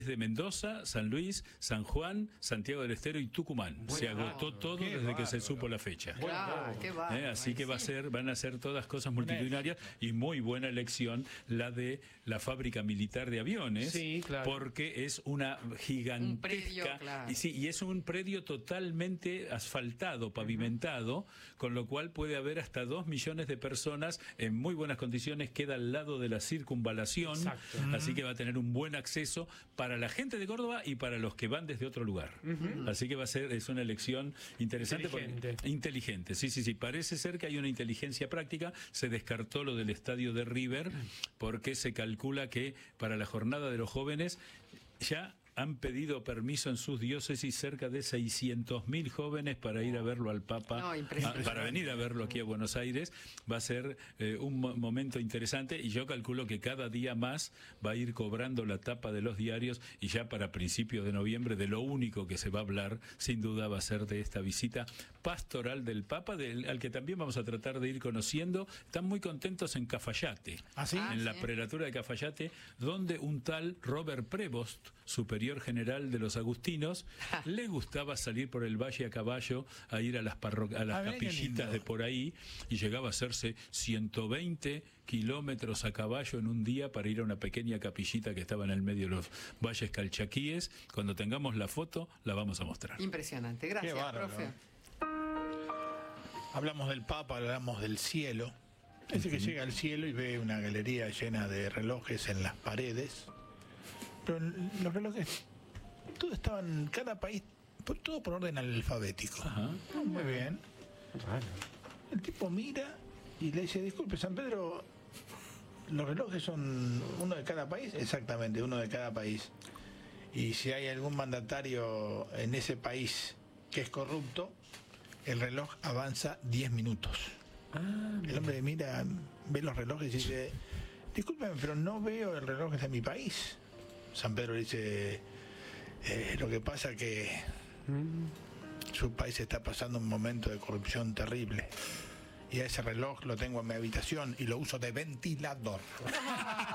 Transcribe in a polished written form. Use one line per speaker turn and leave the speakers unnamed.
De Mendoza, San Luis, San Juan, Santiago del Estero y Tucumán. Se agotó todo desde que se supo la fecha. Así que van a ser todas cosas multitudinarias y muy buena elección la de la fábrica militar de aviones, porque es una gigantesca y es un predio totalmente asfaltado, pavimentado, con lo cual puede haber hasta 2 millones de personas en muy buenas condiciones. Queda al lado de la circunvalación, así que va a tener un buen acceso para la gente de Córdoba y para los que van desde otro lugar. Así que es una elección interesante. Inteligente. Sí. Parece ser que hay una inteligencia práctica. Se descartó lo del estadio de River porque se calcula que para la jornada de los jóvenes ya han pedido permiso en sus diócesis cerca de 600.000 jóvenes para ir a verlo al Papa, para venir a verlo aquí a Buenos Aires. Va a ser un momento interesante y yo calculo que cada día más va a ir cobrando la tapa de los diarios y ya para principios de noviembre de lo único que se va a hablar sin duda va a ser de esta visita pastoral del Papa, al que también vamos a tratar de ir conociendo. Están muy contentos en Cafayate, en la prelatura de Cafayate, donde un tal Robert Prevost, superior general de los agustinos, le gustaba salir por el valle a caballo a ir a las capillitas de por ahí y llegaba a hacerse 120 kilómetros a caballo en un día para ir a una pequeña capillita que estaba en el medio de los valles calchaquíes. Cuando tengamos la foto la vamos a mostrar.
Impresionante, gracias, profe.
Hablamos del Papa, hablamos del cielo. Ese que llega al cielo y ve una galería llena de relojes en las paredes. Pero los relojes, todos estaban, cada país, todo por orden alfabético. Muy bien. El tipo mira y le dice, disculpe, San Pedro, ¿los relojes son uno de cada país? Exactamente, uno de cada país. Y si hay algún mandatario en ese país que es corrupto, el reloj avanza 10 minutos. El hombre mira, ve los relojes y dice, discúlpeme, pero no veo el reloj de mi país. San Pedro dice, lo que pasa que su país está pasando un momento de corrupción terrible y a ese reloj lo tengo en mi habitación y lo uso de ventilador.